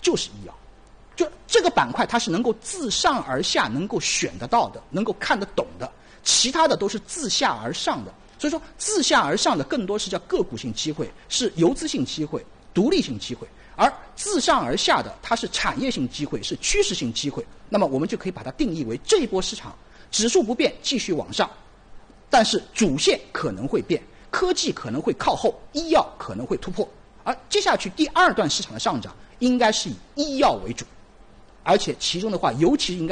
就是医药。就这个板块它是能够自上而下能够选得到的，能够看得懂的，其他的都是自下而上的。所以说自下而上的更多是叫个股性机会，是游资性机会、独立性机会，而自上而下的它是产业性机会，是趋势性机会。那么我们就可以把它定义为这一波市场指数不变继续往上，但是主线可能会变，科技可能会靠后，医药可能会突破，而接下去第二段市场的上涨应该是以医药为主，而且其中的话尤其应该